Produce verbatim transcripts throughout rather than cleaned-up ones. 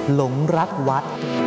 หลงรักวัด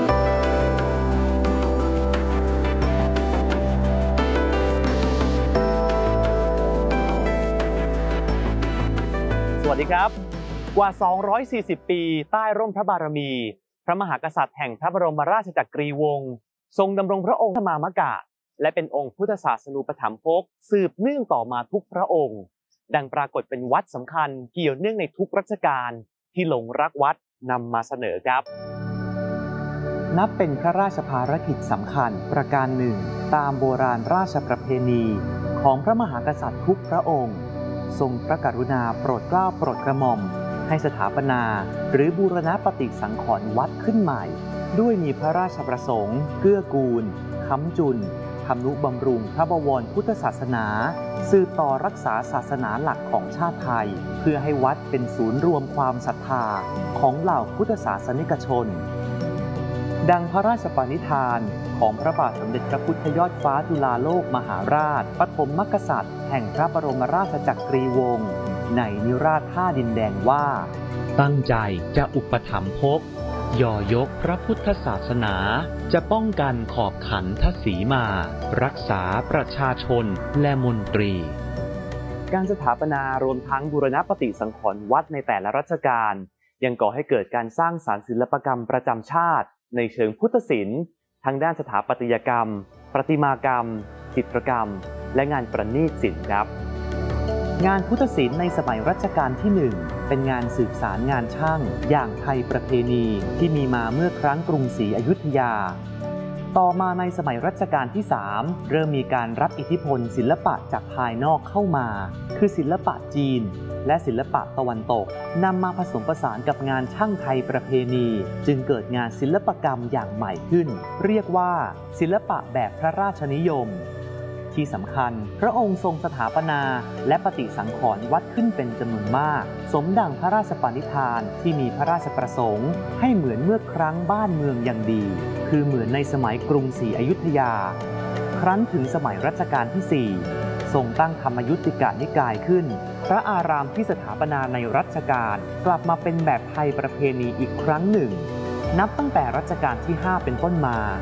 สวัสดีครับกว่าสองร้อยสี่สิบปีใต้ร่มพระบารมีพระมหากษัตริย์แห่งพระบรมราชจักรีวงศ์ทรงดำรงพระองค์ธรรมามกะและเป็นองค์พุทธศาสนูปถัมภกสืบเนื่องต่อมาทุกพระองค์ดังปรากฏเป็นวัดสำคัญเกี่ยวเนื่องในทุกรัชกาลที่หลงรักวัดนำมาเสนอครับนับเป็นพระราชภารกิจสำคัญประการหนึ่งตามโบราณราชประเพณีของพระมหากษัตริย์ทุกพระองค์ทรงพระกรุณาโปรดเกล้าโปรดกระหม่อมให้สถาปนาหรือบูรณปฏิสังขรณ์วัดขึ้นใหม่ด้วยมีพระราชประสงค์เกื้อกูลค้ำจุนทำนุบำรุงพระบวรพุทธศาสนาสืบต่อรักษาศาสนาหลักของชาติไทยเพื่อให้วัดเป็นศูนย์รวมความศรัทธาของเหล่าพุทธศาสนิกชนดังพระราชปณิธานของพระบาทสมเด็จพระพุทธยอดฟ้าจุฬาโลกมหาราชปฐมกษัตริย์แห่งพระบรมราชจักรีวงศ์ในนิราศท่าดินแดงว่าตั้งใจจะอุปถัมภกย่อยกพระพุทธศาสนาจะป้องกันขอบขันทศีมารักษาประชาชนและมนตรีการสถาปนารวมทั้งบูรณปฏิสังขรณ์วัดในแต่ละรัชกาลยังก่อให้เกิดการสร้างสรรค์ศิลปกรรมประจำชาติในเชิงพุทธศิลป์ทั้งด้านสถาปัตยกรรมประติมากรรมจิตรกรรมและงานประณีตศิลป์ครับงานพุทธศิลป์ในสมัยรัชกาลที่หนึ่งเป็นงานสืบสารงานช่างอย่างไทยประเพณีที่มีมาเมื่อครั้งกรุงศรีอยุธยาต่อมาในสมัยรัชกาลที่สามเริ่มมีการรับอิทธิพลศิลปะจากภายนอกเข้ามาคือศิลปะจีนและศิลปะตะวันตกนำมาผสมผสานกับงานช่างไทยประเพณีจึงเกิดงานศิลปกรรมอย่างใหม่ขึ้นเรียกว่าศิลปะแบบพระราชนิยมที่สำคัญพระองค์ทรงสถาปนาและปฏิสังขรณ์วัดขึ้นเป็นจำนวนมากสมดังพระราชปณิธานที่มีพระราชประสงค์ให้เหมือนเมื่อครั้งบ้านเมืองยังดีคือเหมือนในสมัยกรุงศรีอยุธยาครั้นถึงสมัยรัชกาลที่สี่ทรงตั้งธรรมยุติกนิกายขึ้นพระอารามที่สถาปนาในรัชกาลกลับมาเป็นแบบไทยประเพณีอีกครั้งหนึ่งนับตั้งแต่รัชกาลที่ห้าเป็นต้นมา